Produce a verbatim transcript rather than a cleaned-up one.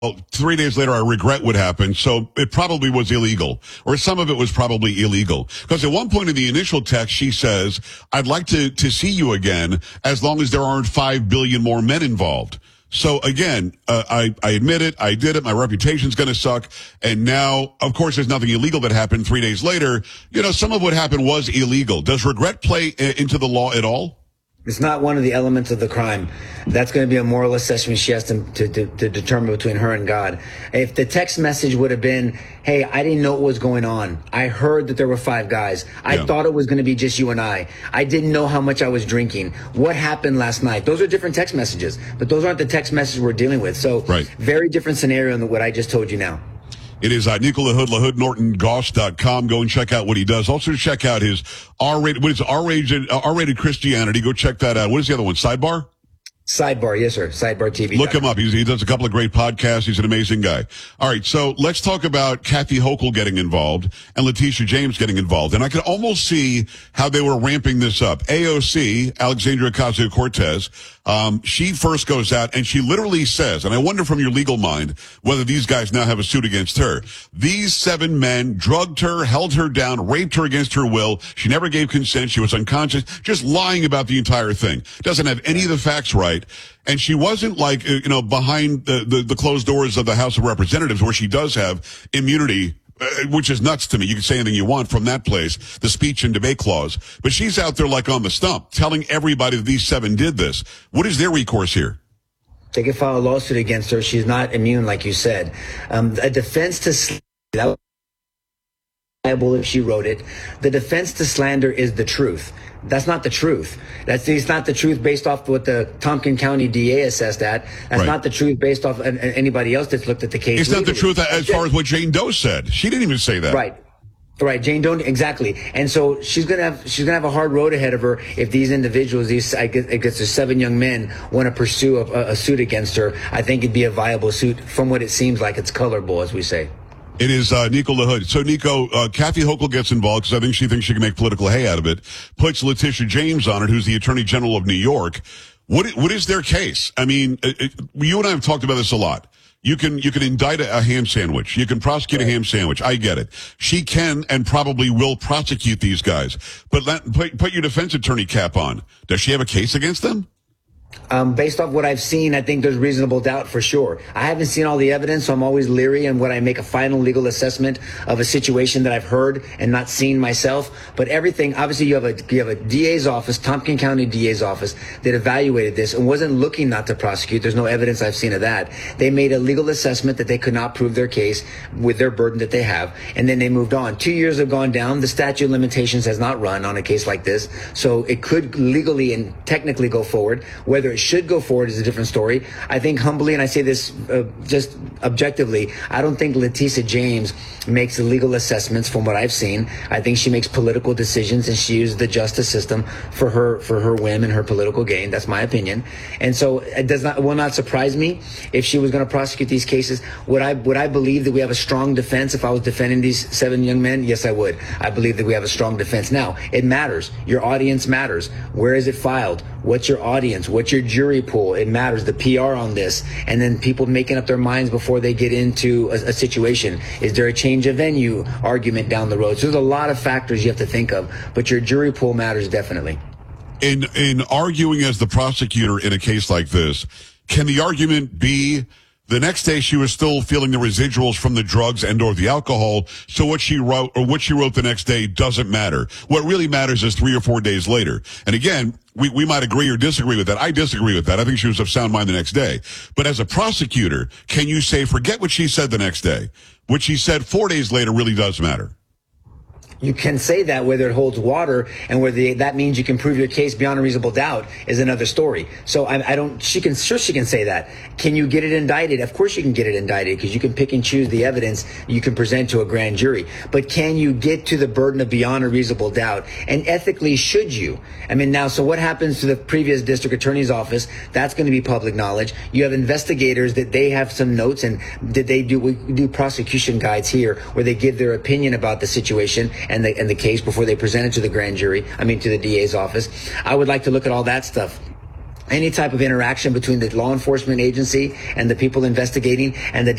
Well, three days later, I regret what happened. So it probably was illegal, or some of it was probably illegal. Because at one point in the initial text, she says, I'd like to, to see you again as long as there aren't five billion more men involved. So again, uh, I, I admit it. I did it. My reputation's going to suck. And now, of course, there's nothing illegal that happened three days later. You know, some of what happened was illegal. Does regret play uh, into the law at all? It's not one of the elements of the crime. That's going to be a moral assessment she has to, to, to, to determine between her and God. If the text message would have been, hey, I didn't know what was going on. I heard that there were five guys. I yeah. thought it was going to be just you and I. I didn't know how much I was drinking. What happened last night? Those are different text messages, but those aren't the text messages we're dealing with. So right. very different scenario than what I just told you now. It is uh, Nico LaHood, LaHood Norton Goss dot com. Go and check out what he does. Also check out his R-rated, what is R-rated, uh, R-rated Christianity. Go check that out. What is the other one? Sidebar? Sidebar, yes, sir. Sidebar T V. Look him up. He's, he does a couple of great podcasts. He's an amazing guy. All right, so let's talk about Kathy Hochul getting involved and Letitia James getting involved. And I could almost see how they were ramping this up. A O C, Alexandria Ocasio-Cortez, um, she first goes out and she literally says, and I wonder from your legal mind whether these guys now have a suit against her. These seven men drugged her, held her down, raped her against her will. She never gave consent. She was unconscious, just lying about the entire thing. Doesn't have any of the facts right. And she wasn't like, you know, behind the, the, the closed doors of the House of Representatives where she does have immunity, uh, which is nuts to me. You can say anything you want from that place, the speech and debate clause. But she's out there like on the stump telling everybody that these seven did this. What is their recourse here? They can file a lawsuit against her. She's not immune, like you said. Um, a defense to slander, that was liable if she wrote it. The defense to slander is the truth. That's not the truth. That's it's not the truth based off what the Tompkins County D A assessed at. That's right. Not the truth based off an, anybody else that's looked at the case. It's legally. Not the truth as far as what Jane Doe said. She didn't even say that. Right. Right, Jane Doe, exactly. And so she's gonna have she's gonna have a hard road ahead of her if these individuals, these I guess, I guess there's seven young men, want to pursue a, a suit against her. I think it'd be a viable suit. From what it seems like, it's colorable, as we say. It is uh, Nico LaHood. So, Nico, uh, Kathy Hochul gets involved because I think she thinks she can make political hay out of it. Puts Letitia James on it, who's the Attorney General of New York. What What is their case? I mean, it, it, you and I have talked about this a lot. You can you can indict a, a ham sandwich. You can prosecute right. a ham sandwich. I get it. She can and probably will prosecute these guys. But let, put, put your defense attorney cap on. Does she have a case against them? Um, based off what I've seen, I think there's reasonable doubt for sure. I haven't seen all the evidence, so I'm always leery and when I make a final legal assessment of a situation that I've heard and not seen myself. But everything, obviously, you have a you have a D A's office, Tompkins County D A's office, that evaluated this and wasn't looking not to prosecute. There's no evidence I've seen of that. They made a legal assessment that they could not prove their case with their burden that they have, and then they moved on. Two years have gone down. The statute of limitations has not run on a case like this, so it could legally and technically go forward. Whether Whether it should go forward is a different story. I think humbly, and I say this uh, just objectively, I don't think Letitia James makes legal assessments from what I've seen. I think she makes political decisions and she uses the justice system for her for her whim and her political gain. That's my opinion. And so it does not it will not surprise me if she was going to prosecute these cases. Would I would I believe that we have a strong defense if I was defending these seven young men? Yes, I would. I believe that we have a strong defense. Now, it matters. Your audience matters. Where is it filed? What's your audience? What's your jury pool? It matters. The P R on this, and then people making up their minds before they get into a, a situation. Is there a change of venue argument down the road? So there's a lot of factors you have to think of, but your jury pool matters definitely. In in arguing as the prosecutor in a case like this, can the argument be the next day she was still feeling the residuals from the drugs and or the alcohol, so what she wrote or what she wrote the next day doesn't matter. What really matters is three or four days later. And again, we, we might agree or disagree with that. I disagree with that. I think she was of sound mind the next day. But as a prosecutor, can you say, forget what she said the next day? What she said four days later really does matter. You can say that whether it holds water and whether that means you can prove your case beyond a reasonable doubt is another story. So I, I don't, she can, sure she can say that. Can you get it indicted? Of course you can get it indicted because you can pick and choose the evidence you can present to a grand jury. But can you get to the burden of beyond a reasonable doubt? And ethically, should you? I mean, now, so what happens to the previous district attorney's office? That's going to be public knowledge. You have investigators that they have some notes, and did they do, we do prosecution guides here where they give their opinion about the situation and the, and the case before they present it to the grand jury, I mean, to the D A's office. I would like to look at all that stuff. Any type of interaction between the law enforcement agency and the people investigating and the